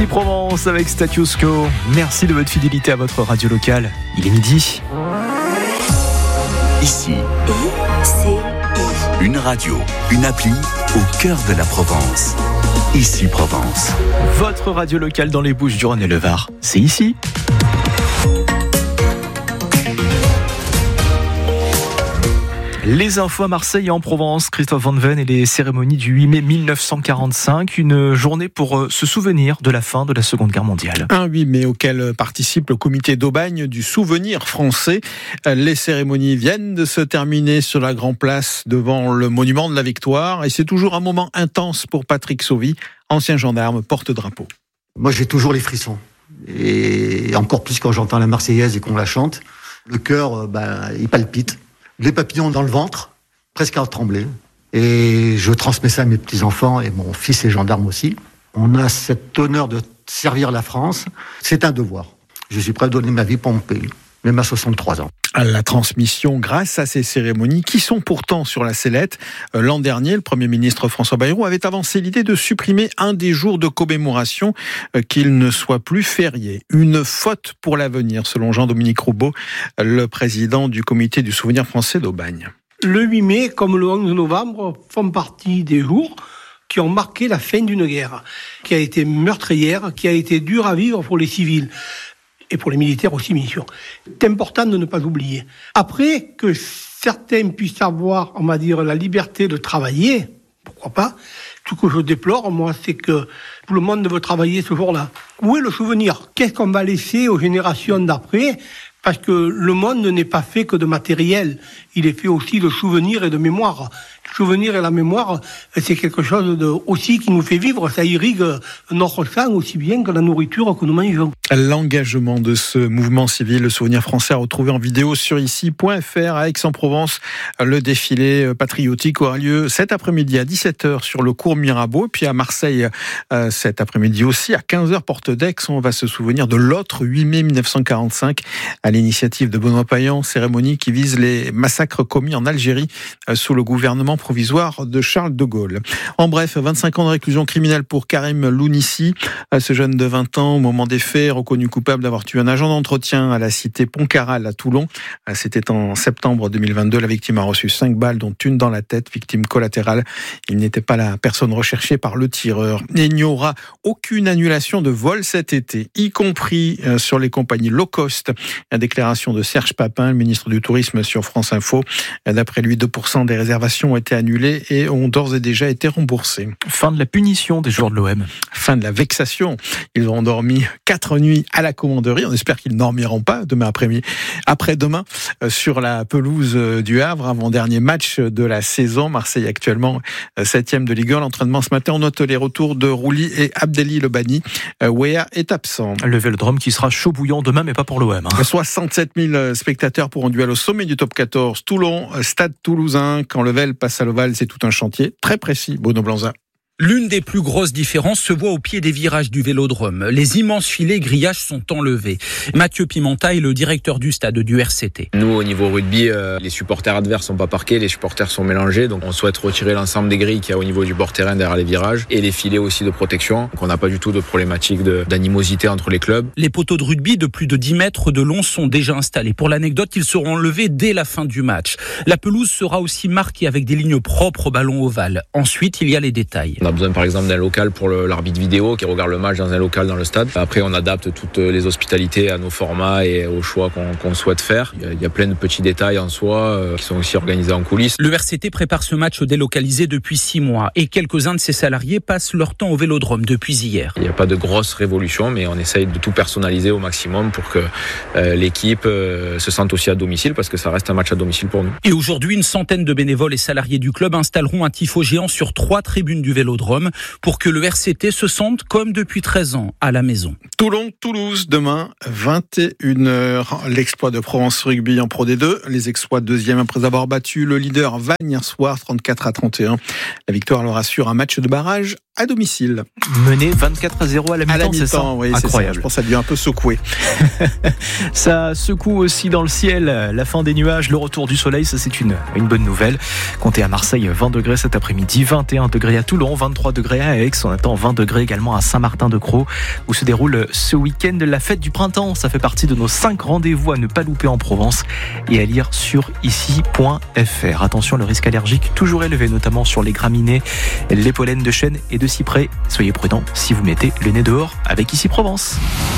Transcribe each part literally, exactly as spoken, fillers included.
Ici Provence avec Status Quo. Merci de votre fidélité à votre radio locale. Il est midi. Ici, I, C, I. une radio, une appli au cœur de la Provence. Ici Provence. Votre radio locale dans les Bouches-du-Rhône et le Var, c'est ici. Les infos à Marseille et en Provence, Christophe Van Ven et les cérémonies du huit mai mille neuf cent quarante-cinq, une journée pour se souvenir de la fin de la Seconde Guerre mondiale. Un huit mai auquel participe le comité d'Aubagne du souvenir français. Les cérémonies viennent de se terminer sur la Grand Place devant le monument de la Victoire et c'est toujours un moment intense pour Patrick Sauvy, ancien gendarme porte-drapeau. Moi j'ai toujours les frissons et encore plus quand j'entends la Marseillaise et qu'on la chante. Le cœur, ben, il palpite. Les papillons dans le ventre, presque à trembler. Et je transmets ça à mes petits-enfants et mon fils est gendarme aussi. On a cet honneur de servir la France. C'est un devoir. Je suis prêt à donner ma vie pour mon pays, même à soixante-trois ans. La transmission grâce à ces cérémonies qui sont pourtant sur la sellette. L'an dernier, le Premier ministre François Bayrou avait avancé l'idée de supprimer un des jours de commémoration, qu'il ne soit plus férié. Une faute pour l'avenir, selon Jean-Dominique Roubaud, le président du comité du souvenir français d'Aubagne. Le huit mai, comme le onze novembre, font partie des jours qui ont marqué la fin d'une guerre, qui a été meurtrière, qui a été dure à vivre pour les civils. Et pour les militaires aussi, bien sûr. C'est important de ne pas oublier. Après, que certains puissent avoir, on va dire, la liberté de travailler, pourquoi pas. Tout ce que je déplore, moi, c'est que tout le monde veut travailler ce jour-là. Où est le souvenir ? Qu'est-ce qu'on va laisser aux générations d'après ? Parce que le monde n'est pas fait que de matériel. Il est fait aussi de souvenirs et de mémoire. Le souvenir et la mémoire, c'est quelque chose de, aussi qui nous fait vivre. Ça irrigue notre sang aussi bien que la nourriture que nous mangeons. L'engagement de ce mouvement civil, le souvenir français, à retrouver en vidéo sur ici point f r. À Aix-en-Provence, le défilé patriotique aura lieu cet après-midi à dix-sept heures sur le cours Mirabeau. Puis à Marseille, cet après-midi aussi, à quinze heures, porte d'Aix, on va se souvenir de l'autre huit mai mille neuf cent quarante-cinq, à l'initiative de Benoît Payan, cérémonie qui vise les massacres commis en Algérie sous le gouvernement provisoire de Charles de Gaulle. En bref, vingt-cinq ans de réclusion criminelle pour Karim Lounissi, ce jeune de vingt ans, au moment des faits, reconnu coupable d'avoir tué un agent d'entretien à la cité Pontcarral à Toulon. C'était en septembre deux mille vingt-deux. La victime a reçu cinq balles, dont une dans la tête, victime collatérale. Il n'était pas la personne recherchée par le tireur. Et il n'y aura aucune annulation de vol cet été, y compris sur les compagnies low cost. La déclaration de Serge Papin, le ministre du Tourisme, sur France Info. D'après lui, deux pour cent des réservations ont été annulées et ont d'ores et déjà été remboursées. Fin de la punition des joueurs de l'O M. Fin de la vexation. Ils ont dormi quatre nuits à la commanderie. On espère qu'ils ne dormiront pas demain après-midi, après-demain, sur la pelouse du Havre, avant-dernier match de la saison. Marseille actuellement septième de Ligue un. L'entraînement ce matin, on note les retours de Rouli et Abdelli Lebani. Wea est absent. Le Vélodrome qui sera chaud bouillant demain, mais pas pour l'O M. Hein. soixante-sept mille spectateurs pour un duel au sommet du top quatorze. Toulon, Stade Toulousain. Quand le Vel passe à l'Oval, c'est tout un chantier très précis. Bruno Blanza. L'une des plus grosses différences se voit au pied des virages du Vélodrome. Les immenses filets grillages sont enlevés. Mathieu Pimenta est le directeur du stade du R C T. Nous, au niveau rugby, euh, les supporters adverses sont pas parqués, les supporters sont mélangés. Donc on souhaite retirer l'ensemble des grilles qu'il y a au niveau du bord terrain derrière les virages et les filets aussi de protection. Donc on n'a pas du tout de problématique de, d'animosité entre les clubs. Les poteaux de rugby de plus de dix mètres de long sont déjà installés. Pour l'anecdote, ils seront enlevés dès la fin du match. La pelouse sera aussi marquée avec des lignes propres au ballon ovale. Ensuite, il y a les détails. On a besoin par exemple d'un local pour le, l'arbitre vidéo qui regarde le match dans un local dans le stade. Après, on adapte toutes les hospitalités à nos formats et aux choix qu'on, qu'on souhaite faire. Il y, a, il y a plein de petits détails en soi euh, qui sont aussi organisés en coulisses. Le R C T prépare ce match délocalisé depuis six mois et quelques-uns de ses salariés passent leur temps au Vélodrome depuis hier. Il n'y a pas de grosse révolution, mais on essaye de tout personnaliser au maximum pour que euh, l'équipe euh, se sente aussi à domicile parce que ça reste un match à domicile pour nous. Et aujourd'hui, une centaine de bénévoles et salariés du club installeront un tifo géant sur trois tribunes du Vélodrome pour que le R C T se sente comme depuis treize ans à la maison. Toulon-Toulouse, demain, vingt et une heures. L'exploit de Provence Rugby en Pro D deux. Les Aixois deuxième après avoir battu le leader Vannes hier soir, trente-quatre à trente et un. La victoire leur assure un match de barrage à domicile. Mené vingt-quatre à zéro à la mi-temps, à la c'est ça mi-temps, oui, incroyable. C'est ça. Je pense que ça a dû un peu secouer. Ça secoue aussi dans le ciel, la fin des nuages, le retour du soleil, ça c'est une, une bonne nouvelle. Comptez à Marseille vingt degrés cet après-midi, vingt et un degrés à Toulon, vingt-trois degrés à Aix, on attend vingt degrés également à Saint-Martin-de-Crau, où se déroule ce week-end la fête du printemps. Ça fait partie de nos cinq rendez-vous à ne pas louper en Provence et à lire sur ici point f r. Attention, le risque allergique toujours élevé, notamment sur les graminées, les pollens de chêne et de cyprès. Soyez prudents si vous mettez le nez dehors avec Ici Provence.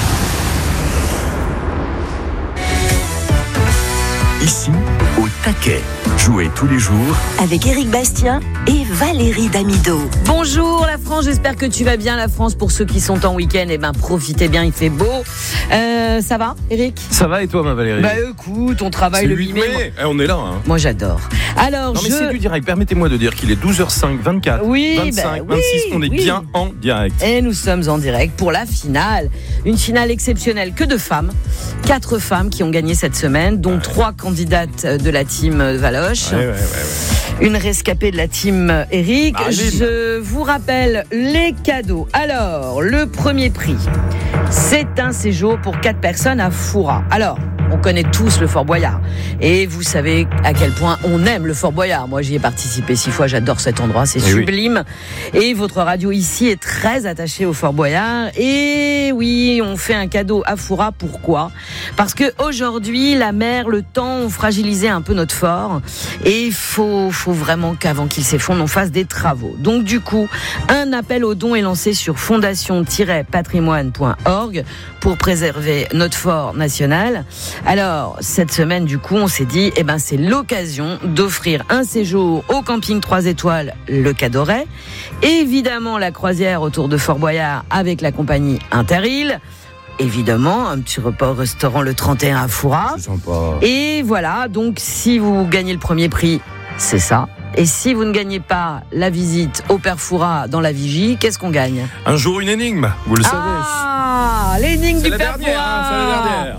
Ici, au taquet. Jouez tous les jours avec Éric Bastien et Valérie Damido. Bonjour la France, j'espère que tu vas bien la France. Pour ceux qui sont en week-end, eh ben, profitez bien, il fait beau. Euh, ça va Éric ? Ça va et toi ma Valérie ? Bah écoute, on travaille le huit mai. mai. Eh, on est là. Hein. Moi j'adore. Alors, non mais je... c'est du direct, permettez-moi de dire qu'il est douze heures cinq, vingt-quatre, oui, vingt-cinq, bah, vingt-six, oui, on est oui. bien en direct. Et nous sommes en direct pour la finale. Une finale exceptionnelle, que de femmes. Quatre femmes qui ont gagné cette semaine, dont ouais. trois candidates de la team Valoche. Ouais, ouais, ouais, ouais. Une rescapée de la team Eric. Bah, Je vous rappelle les cadeaux. Alors, le premier prix, c'est un séjour pour quatre personnes à Foura. Alors, on connaît tous le Fort Boyard. Et vous savez à quel point on aime le Fort Boyard. Moi, j'y ai participé six fois. J'adore cet endroit. C'est et sublime. Oui. Et votre radio ici est très attachée au Fort Boyard. Et oui, on fait un cadeau à Foura. Pourquoi ? Parce que aujourd'hui, la mer, le temps ont fragilisé un peu notre fort. Et il faut, faut vraiment qu'avant qu'il s'effondre, on fasse des travaux. Donc, du coup, un appel aux dons est lancé sur fondation tiret patrimoine point org pour préserver notre fort national. Alors, cette semaine, du coup, on s'est dit, eh ben, c'est l'occasion d'offrir un séjour au camping trois étoiles, le Cadoret. Évidemment, la croisière autour de Fort Boyard avec la compagnie Interil. Évidemment, un petit repas au restaurant le trente et un à Foura. C'est sympa. Et voilà, donc, si vous gagnez le premier prix, c'est ça. Et si vous ne gagnez pas la visite au Père Foura dans la Vigie, qu'est-ce qu'on gagne ? Un jour, une énigme, vous le savez. Ah, l'énigme c'est du Père dernière, Foura. Hein, c'est la dernière.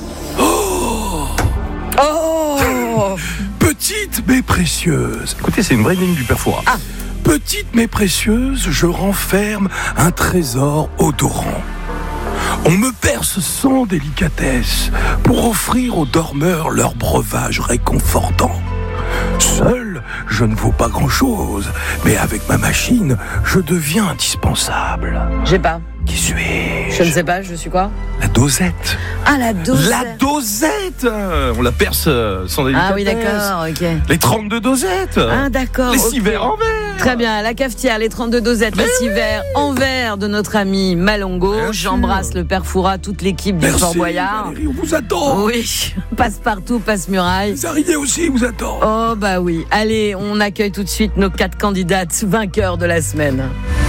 Oh, oh Petite mais précieuse. Écoutez, c'est une vraie énigme du Père Foura. Ah. Petite mais précieuse, je renferme un trésor odorant. On me perce sans délicatesse pour offrir aux dormeurs leur breuvage réconfortant. Seul, je ne vaux pas grand-chose, mais avec ma machine, je deviens indispensable. J'ai pas. Qui suis-je ? Je ne sais pas, je suis quoi ? La dosette. Ah, la dosette. La dosette. On la perce sans délicatesse. Ah oui, d'accord, ok. Les trente-deux dosettes. Ah, d'accord. Les okay. six verres en verre. Très bien, la cafetière, les trente-deux dosettes, les six verres en verre de notre ami Malongo. Bien J'embrasse sûr. Le Père Foura, toute l'équipe du Merci, Fort Boyard. Valérie, on vous adore. Oui, passe partout, passe muraille. Les araignées aussi, vous adore. Oh, bah oui. Allez, on accueille tout de suite nos quatre candidates vainqueurs de la semaine.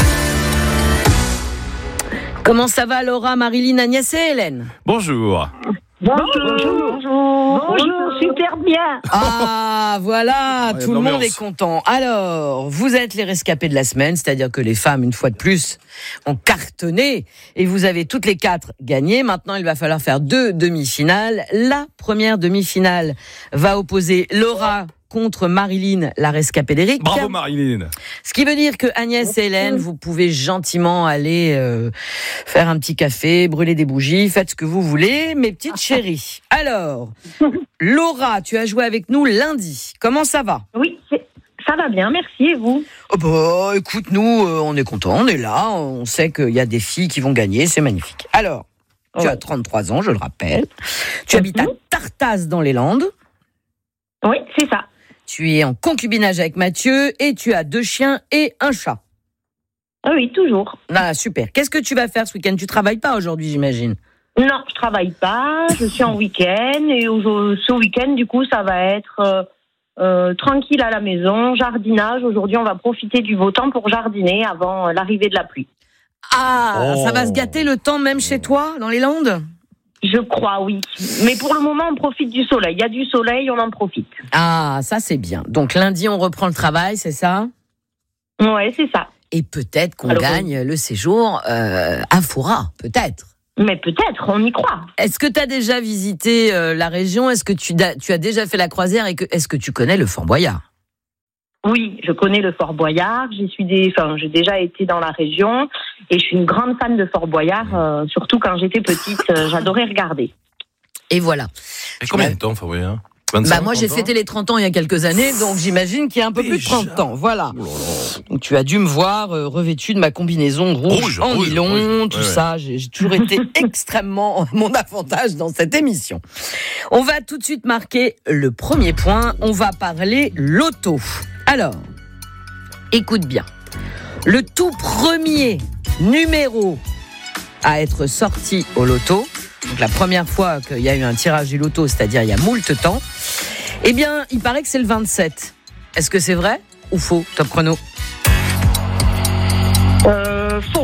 Comment ça va Laura, Marilyn, Agnès et Hélène ? Bonjour. Bonjour. Bonjour. Bonjour. Bonjour, super bien. Ah, voilà, tout le monde est content. Alors, vous êtes les rescapés de la semaine, c'est-à-dire que les femmes, une fois de plus, ont cartonné et vous avez toutes les quatre gagné. Maintenant, il va falloir faire deux demi-finales. La première demi-finale va opposer Laura contre Marilyn, la rescapée d'Éric. Bravo Marilyn. Ce qui veut dire que Agnès et Hélène, vous pouvez gentiment aller euh, faire un petit café, brûler des bougies, faites ce que vous voulez, mes petites chéries. Alors, Laura, tu as joué avec nous lundi. Comment ça va ? Oui, c'est... ça va bien, merci. Et vous ? Oh bah, écoute, nous, euh, on est contents, on est là, on sait qu'il y a des filles qui vont gagner, c'est magnifique. Alors, tu oh. as trente-trois ans, je le rappelle. Tu mm-hmm. habites à Tartas dans les Landes. Oui, c'est ça. Tu es en concubinage avec Mathieu et tu as deux chiens et un chat. Ah oui, toujours. Ah, super. Qu'est-ce que tu vas faire ce week-end ? Tu travailles pas aujourd'hui, j'imagine ? Non, je travaille pas. Je suis en week-end et au, ce week-end, du coup, ça va être euh, euh, tranquille à la maison, jardinage. Aujourd'hui, on va profiter du beau temps pour jardiner avant l'arrivée de la pluie. Ah, oh. Ça va se gâter le temps même chez toi, dans les Landes ? Je crois, oui. Mais pour le moment, on profite du soleil. Il y a du soleil, on en profite. Ah, ça c'est bien. Donc lundi, on reprend le travail, c'est ça ? Ouais, c'est ça. Et peut-être qu'on Alors, gagne oui. le séjour euh, à Foura, peut-être. Mais peut-être, on y croit. Est-ce que tu as déjà visité euh, la région ? Est-ce que tu, da- tu as déjà fait la croisière et que, est-ce que tu connais le Fort Boyard ? Oui, je connais le Fort Boyard. J'y suis des, enfin, j'ai déjà été dans la région et je suis une grande fan de Fort Boyard. Euh, surtout quand j'étais petite, euh, j'adorais regarder. Et voilà. Et combien de temps, Fort Boyard? Bah moi j'ai fêté les trente ans il y a quelques années, donc j'imagine qu'il y a un peu Déjà. plus de trente ans, voilà. Oh là là. Donc tu as dû me voir euh, revêtu de ma combinaison rouge, rouge en rouge, nylon, rouge. tout ouais, ça. Ouais. J'ai, j'ai toujours été extrêmement mon avantage dans cette émission. On va tout de suite marquer le premier point. On va parler loto. Alors, écoute bien. Le tout premier numéro à être sorti au loto. Donc la première fois qu'il y a eu un tirage du loto, c'est-à-dire il y a moult temps, eh bien, il paraît que c'est le vingt-sept. Est-ce que c'est vrai ou faux, Top Chrono? Euh, faux.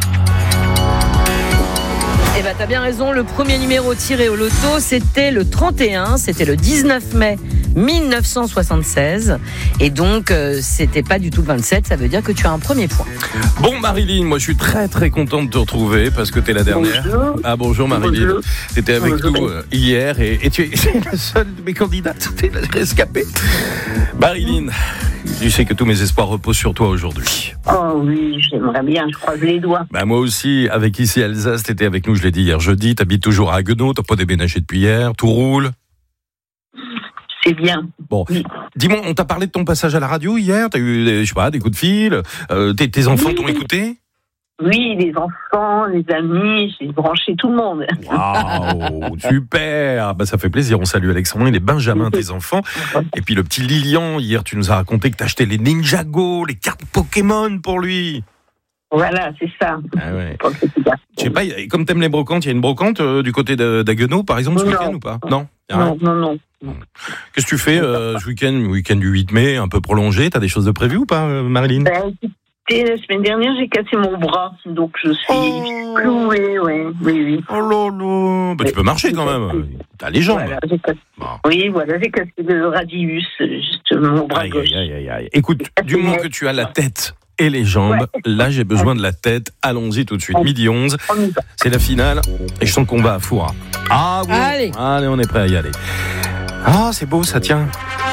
Eh ben, t'as bien raison, le premier numéro tiré au loto, c'était le trente et un, c'était le dix-neuf mai mille neuf cent soixante-seize, et donc euh, c'était pas du tout le vingt-sept, ça veut dire que tu as un premier point. Bon Marilyn, moi je suis très très content de te retrouver parce que t'es la dernière. Bonjour. Ah bonjour Marilyn, bonjour. T'étais avec bonjour. nous euh, hier et, et tu es la seule de mes candidates, t'es la rescapée. Marilyn, tu sais que tous mes espoirs reposent sur toi aujourd'hui. Oh oui, j'aimerais bien, je croise les doigts. Bah moi aussi, avec Ici Alsace, t'étais avec nous, je l'ai dit hier jeudi, t'habites toujours à Haguenau, t'as pas déménagé depuis hier, tout roule. C'est bien. Bon, oui. Dis-moi, on t'a parlé de ton passage à la radio hier. T'as eu, des, je sais pas, des coups de fil. Euh, tes, tes enfants oui. t'ont écouté? Oui, les enfants, les amis, j'ai branché tout le monde. Waouh, super. Bah ça fait plaisir. On salue Alexandre, les Benjamin, tes enfants. Et puis le petit Lilian, hier, tu nous as raconté que t'as acheté les Ninjago, les cartes Pokémon pour lui. Voilà, c'est ça. Ah ouais. Je sais pas, comme t'aimes les brocantes, il y a une brocante euh, du côté de, d'Haguenau, par exemple, ce non. week-end ou pas? Non. Non, non, non, non. Qu'est-ce que tu fais euh, ce week-end, week-end du huit mai, un peu prolongé? T'as des choses de prévues ou pas, euh, Marilyn? Ben, écoutez, la semaine dernière, j'ai cassé mon bras, donc je suis oh. clouée, ouais. Oui, oui. Oh là là. Bah, tu peux marcher quand même. T'as les jambes. Voilà, j'ai cassé... bon. Oui, voilà, j'ai cassé le radius, juste mon bras aïe, gauche. Aïe, aïe, aïe. Écoute, du moment que tu as la tête et les jambes, ouais. là j'ai besoin de la tête. Allons-y tout de suite. Midi onze, c'est la finale et je sens qu'on va à Foura. Ah oui. Allez. Allez, on est prêt à y aller. Ah, c'est beau ça, tiens.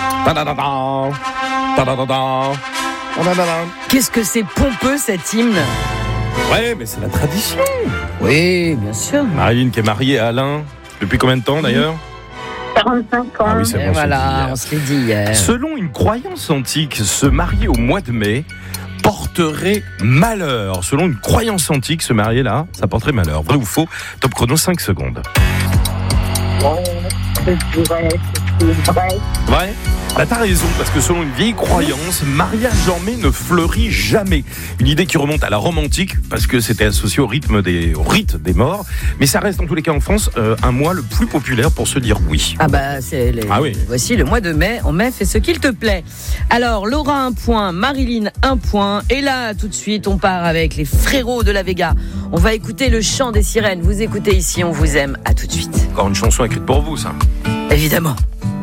Qu'est-ce que c'est pompeux cet hymne? Ouais, mais c'est la tradition. Oui, bien sûr. Marilyn qui est mariée à Alain depuis combien de temps d'ailleurs? quarante-cinq ans. Ah oui, c'est bon, voilà, on se l'est dit hier. Selon une croyance antique, se marier au mois de mai porterait malheur. Selon une croyance antique, se marier là, ça porterait malheur. Vrai ou faux? Top chrono, cinq secondes. Oh, c'est vrai, c'est vrai. Ouais. Bah t'as raison, parce que selon une vieille croyance, mariage en mai ne fleurit jamais. Une idée qui remonte à la Rome antique, parce que c'était associé au rythme des, au rite des morts. Mais ça reste en tous les cas en France euh, un mois le plus populaire pour se dire oui. Ah bah c'est les... ah oui. Voici le mois de mai. En mai, fais ce qu'il te plaît. Alors Laura un point, Marilyn un point. Et là tout de suite on part avec les frérots de la Vega. On va écouter le chant des sirènes. Vous écoutez Ici on vous aime. À tout de suite. Encore une chanson écrite pour vous, ça. Évidemment.